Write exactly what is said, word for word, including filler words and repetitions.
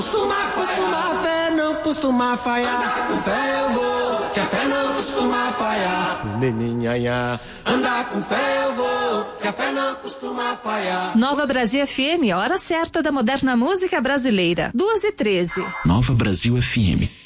Costuma, costuma, fé não costuma falhar. Andar com fé eu vou, que a fé não costuma falhar. Meninhanha, andar com fé eu vou, que a fé não costuma falhar. Nova Brasil F M, a hora certa da moderna música brasileira. duas e treze. Nova Brasil F M.